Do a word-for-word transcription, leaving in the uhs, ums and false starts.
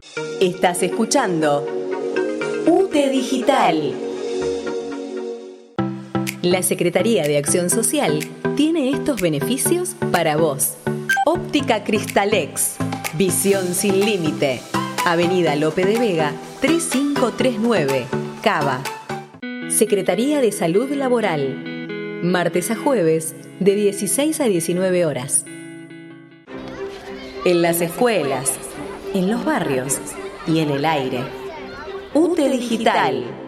Estás escuchando U T E Digital. La Secretaría de Acción Social tiene estos beneficios para vos. Óptica Cristalex. Visión sin límite. Avenida Lope de Vega, tres cinco tres nueve, Cava. Secretaría de Salud Laboral. Martes a jueves, de dieciséis a diecinueve horas. En las escuelas, en los barrios y en el aire. U T E Digital.